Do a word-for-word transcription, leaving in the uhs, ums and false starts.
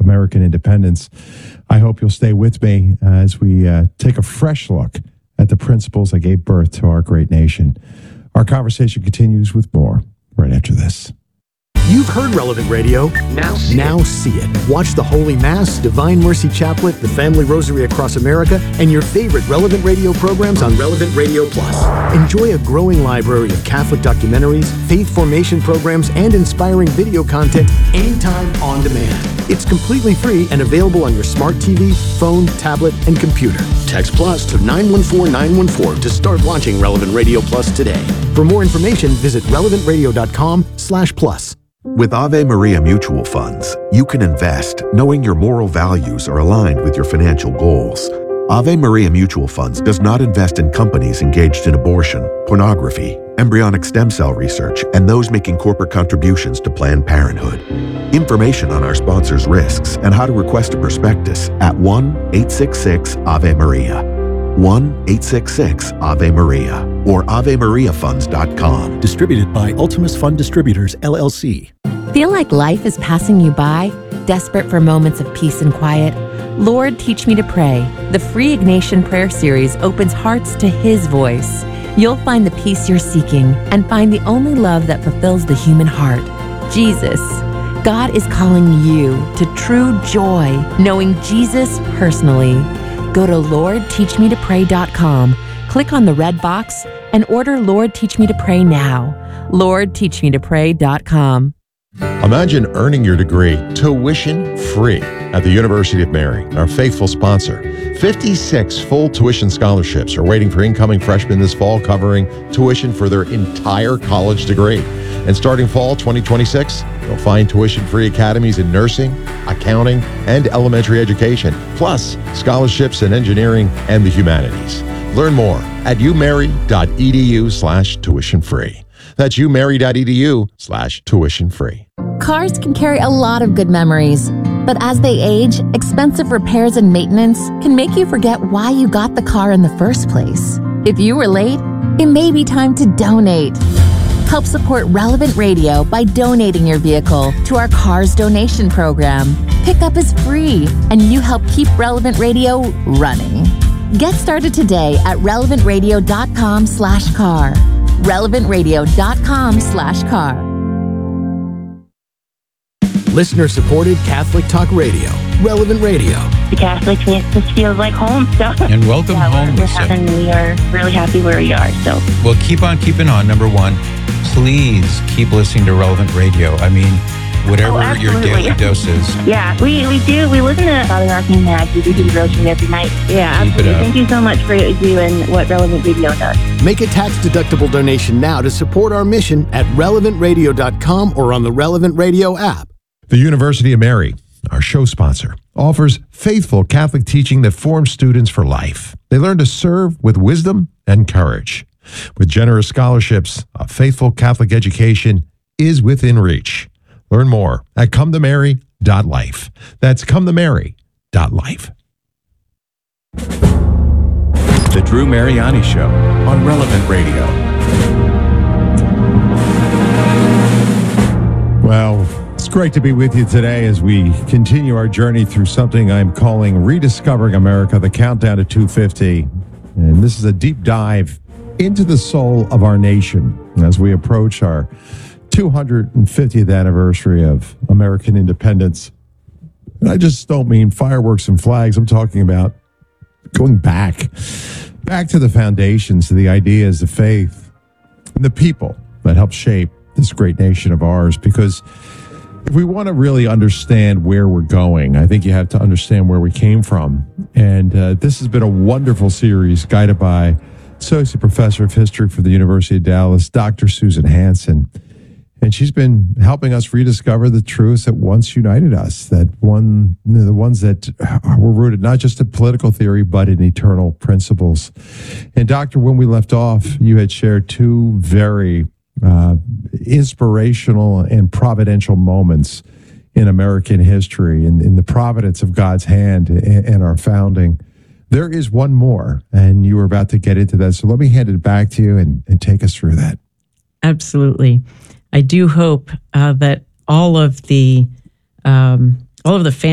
American independence. I hope you'll stay with me uh, as we uh, take a fresh look at the principles that gave birth to our great nation. Our conversation continues with more right after this. You've heard Relevant Radio. Now see, now it. see it. Watch the Holy Mass, Divine Mercy Chaplet, the Family Rosary Across America, and your favorite Relevant Radio programs on Relevant Radio Plus. Enjoy a growing library of Catholic documentaries, faith formation programs, and inspiring video content anytime on demand. It's completely free and available on your smart T V, phone, tablet, and computer. Text Plus to nine one four nine one four to start launching Relevant Radio Plus today. For more information, visit relevant radio dot com slash plus. With Ave Maria Mutual Funds, you can invest knowing your moral values are aligned with your financial goals. Ave Maria Mutual Funds does not invest in companies engaged in abortion, pornography, embryonic stem cell research, and those making corporate contributions to Planned Parenthood. Information on our sponsors' risks and how to request a prospectus at one eight six six Ave Maria. one eight six six Ave Maria or ave maria funds dot com. Distributed by Ultimus Fund Distributors, L L C. Feel like life is passing you by? Desperate for moments of peace and quiet? Lord, Teach Me to Pray. The free Ignatian Prayer Series opens hearts to His voice. You'll find the peace you're seeking and find the only love that fulfills the human heart, Jesus. God is calling you to true joy, knowing Jesus personally. Go to lord teach me to pray dot com, click on the red box, and order Lord Teach Me to Pray now. lord teach me to pray dot com. Imagine earning your degree tuition free at the University of Mary, our faithful sponsor. fifty-six full tuition scholarships are waiting for incoming freshmen this fall, covering tuition for their entire college degree. And starting fall twenty twenty-six, you'll find tuition-free academies in nursing, accounting, and elementary education, plus scholarships in engineering and the humanities. Learn more at umary.edu slash tuition free. That's umary.edu slash tuition free. Cars can carry a lot of good memories, but as they age, expensive repairs and maintenance can make you forget why you got the car in the first place. If you were late, it may be time to donate. Help support Relevant Radio by donating your vehicle to our Cars Donation Program. Pickup is free, and you help keep Relevant Radio running. Get started today at relevant radio dot com slash car. relevant radio dot com slash car. Listener-supported Catholic Talk Radio, Relevant Radio. The Catholics makes us feel like home. So. And welcome yeah, home, we're, Lisa. And we are really happy where we are. So. Well, keep on keeping on. Number one, please keep listening to Relevant Radio. I mean, whatever oh, your daily dose is. Yeah, we, we do. We listen to Father Arcane Mag. We do the devotion every night. Yeah, keep absolutely. Thank you so much for what you do and what Relevant Radio does. Make a tax-deductible donation now to support our mission at relevant radio dot com or on the Relevant Radio app. The University of Mary, our show sponsor, offers faithful Catholic teaching that forms students for life. They learn to serve with wisdom and courage. With generous scholarships, a faithful Catholic education is within reach. Learn more at come to mary dot life. That's come to mary dot life. The Drew Mariani Show on Relevant Radio. Well, it's great to be with you today as we continue our journey through something I'm calling Rediscovering America, the Countdown to two fifty. And this is a deep dive into the soul of our nation as we approach our two hundred fiftieth anniversary of American independence. And I just don't mean fireworks and flags. I'm talking about going back, back to the foundations, to the ideas, the faith, and the people that helped shape this great nation of ours. Because if we want to really understand where we're going, I think you have to understand where we came from. And uh, this has been a wonderful series guided by Associate Professor of History for the University of Dallas, Doctor Susan Hansen. And she's been helping us rediscover the truths that once united us, that one, the ones that were rooted not just in political theory, but in eternal principles. And Doctor, when we left off, you had shared two very uh, inspirational and providential moments in American history, in, in the providence of God's hand and our founding. There is one more, and you were about to get into that. So let me hand it back to you and, and take us through that. Absolutely. I do hope uh, that all of the um, all of the